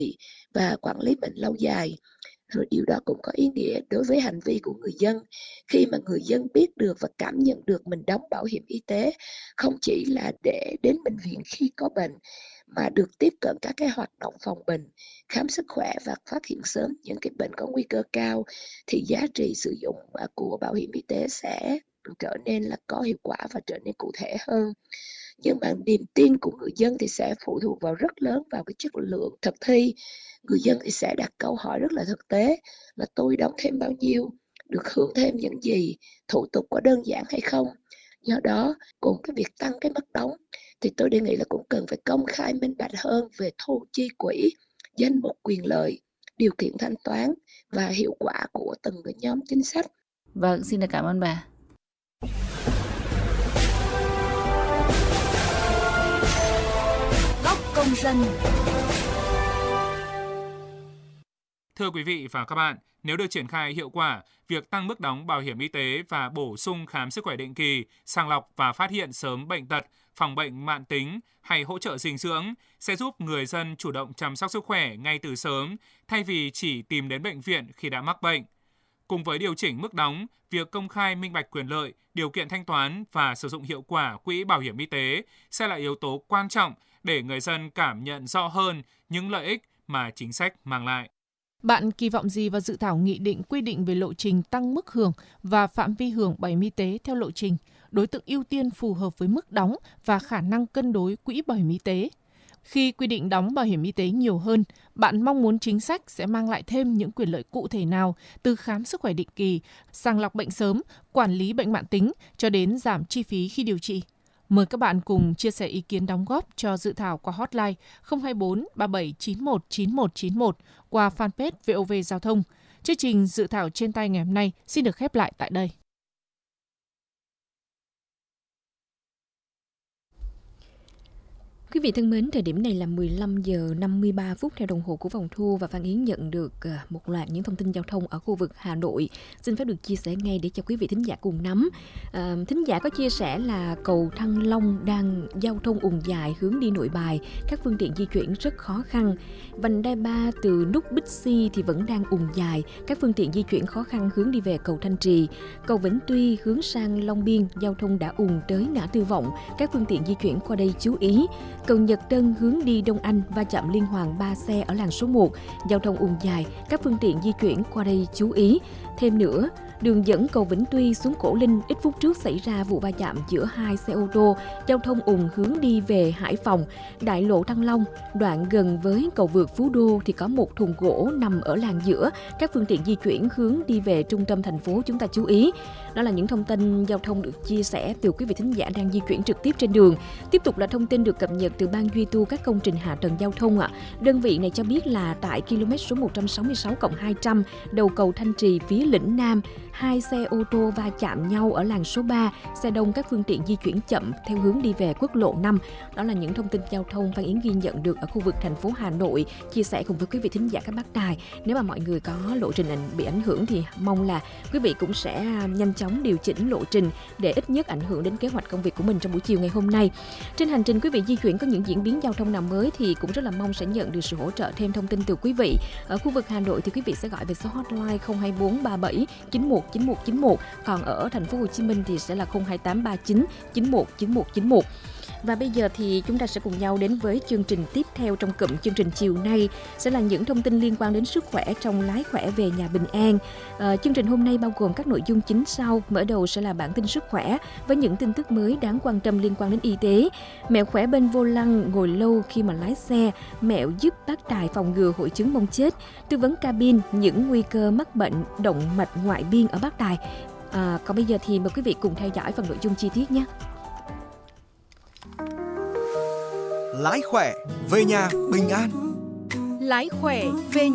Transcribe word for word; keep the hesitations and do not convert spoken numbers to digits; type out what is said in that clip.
và quản lý bệnh lâu dài. Rồi điều đó cũng có ý nghĩa đối với hành vi của người dân. Khi mà người dân biết được và cảm nhận được mình đóng bảo hiểm y tế không chỉ là để đến bệnh viện khi có bệnh, mà được tiếp cận các cái hoạt động phòng bệnh, khám sức khỏe và phát hiện sớm những cái bệnh có nguy cơ cao, thì giá trị sử dụng à, của bảo hiểm y tế sẽ trở nên là có hiệu quả và trở nên cụ thể hơn. Nhưng mà niềm tin của người dân thì sẽ phụ thuộc vào rất lớn vào cái chất lượng thực thi. Người dân thì sẽ đặt câu hỏi rất là thực tế là tôi đóng thêm bao nhiêu, được hưởng thêm những gì, thủ tục có đơn giản hay không. Do đó, cùng cái việc tăng cái mức đóng thì tôi đề nghị là cũng cần phải công khai minh bạch hơn về thu chi quỹ, danh mục quyền lợi, điều kiện thanh toán và hiệu quả của từng cái nhóm chính sách. Vâng, xin được cảm ơn bà. Góc công dân. Thưa quý vị và các bạn, nếu được triển khai hiệu quả, việc tăng mức đóng bảo hiểm y tế và bổ sung khám sức khỏe định kỳ, sàng lọc và phát hiện sớm bệnh tật, phòng bệnh mãn tính hay hỗ trợ dinh dưỡng sẽ giúp người dân chủ động chăm sóc sức khỏe ngay từ sớm, thay vì chỉ tìm đến bệnh viện khi đã mắc bệnh. Cùng với điều chỉnh mức đóng, việc công khai minh bạch quyền lợi, điều kiện thanh toán và sử dụng hiệu quả quỹ bảo hiểm y tế sẽ là yếu tố quan trọng để người dân cảm nhận rõ hơn những lợi ích mà chính sách mang lại. Bạn kỳ vọng gì vào dự thảo nghị định quy định về lộ trình tăng mức hưởng và phạm vi hưởng bảo hiểm y tế theo lộ trình, đối tượng ưu tiên phù hợp với mức đóng và khả năng cân đối quỹ bảo hiểm y tế? Khi quy định đóng bảo hiểm y tế nhiều hơn, bạn mong muốn chính sách sẽ mang lại thêm những quyền lợi cụ thể nào, từ khám sức khỏe định kỳ, sàng lọc bệnh sớm, quản lý bệnh mãn tính cho đến giảm chi phí khi điều trị? Mời các bạn cùng chia sẻ ý kiến đóng góp cho dự thảo qua hotline không hai bốn ba bảy chín một chín một chín một, qua fanpage vê o vê Giao thông. Chương trình dự thảo trên tay ngày hôm nay xin được khép lại tại đây. Quý vị thân mến, thời điểm này là mười lăm giờ năm mươi ba phút theo đồng hồ của Phòng Thu, và Phan Yến nhận được một loạt những thông tin giao thông ở khu vực Hà Nội. Xin phép được chia sẻ ngay để cho quý vị thính giả cùng nắm. À, thính giả có chia sẻ là cầu Thăng Long đang giao thông ùn dài hướng đi Nội Bài, các phương tiện di chuyển rất khó khăn. Vành đai ba từ nút Bixi thì vẫn đang ùn dài, các phương tiện di chuyển khó khăn hướng đi về cầu Thanh Trì. Cầu Vĩnh Tuy hướng sang Long Biên, giao thông đã ùn tới ngã Tư Vọng, các phương tiện di chuyển qua đây chú ý. Cầu Nhật Tân hướng đi Đông Anh va chạm liên hoàn ba xe ở làn số một, giao thông ùn dài, các phương tiện di chuyển qua đây chú ý. Thêm nữa, đường dẫn cầu Vĩnh Tuy xuống Cổ Linh ít phút trước xảy ra vụ va chạm giữa hai xe ô tô, giao thông ùn hướng đi về Hải Phòng. Đại lộ Thăng Long, đoạn gần với cầu vượt Phú Đô thì có một thùng gỗ nằm ở làn giữa, các phương tiện di chuyển hướng đi về trung tâm thành phố chúng ta chú ý. Đó là những thông tin giao thông được chia sẻ từ quý vị thính giả đang di chuyển trực tiếp trên đường. Tiếp tục là thông tin được cập nhật từ Ban duy tu các công trình hạ tầng giao thông ạ. Đơn vị này cho biết là tại km số một trăm sáu mươi sáu cộng hai trăm, đầu cầu Thanh Trì phía Lĩnh Nam, hai xe ô tô va chạm nhau ở làn số ba, xe đông các phương tiện di chuyển chậm theo hướng đi về quốc lộ năm. Đó là những thông tin giao thông Phan Yến ghi nhận được ở khu vực thành phố Hà Nội, chia sẻ cùng với quý vị thính giả các bác đài. Nếu mà mọi người có lộ trình bị ảnh hưởng thì mong là quý vị cũng sẽ nhanh chóng điều chỉnh lộ trình để ít nhất ảnh hưởng đến kế hoạch công việc của mình trong buổi chiều ngày hôm nay. Trên hành trình quý vị di chuyển có những diễn biến giao thông nào mới thì cũng rất là mong sẽ nhận được sự hỗ trợ thêm thông tin từ quý vị. Ở khu vực Hà Nội thì quý vị sẽ gọi về số hotline không hai bốn ba bảy chín một chín một chín một, còn ở thành phố Hồ Chí Minh thì sẽ là không hai tám ba chín chín một chín một chín một. Và bây giờ thì chúng ta sẽ cùng nhau đến với chương trình tiếp theo trong cụm chương trình chiều nay, sẽ là những thông tin liên quan đến sức khỏe trong lái khỏe về nhà bình an. À, chương trình hôm nay bao gồm các nội dung chính sau. Mở đầu sẽ là bản tin sức khỏe với những tin tức mới đáng quan tâm liên quan đến y tế. Mẹo khỏe bên vô lăng ngồi lâu khi mà lái xe, mẹo giúp bác tài phòng ngừa hội chứng mông chết. Tư vấn cabin những nguy cơ mắc bệnh động mạch ngoại biên ở bác tài. À, còn bây giờ thì mời quý vị cùng theo dõi phần nội dung chi tiết nhé. Lái khỏe về nhà bình an. Lái khỏe về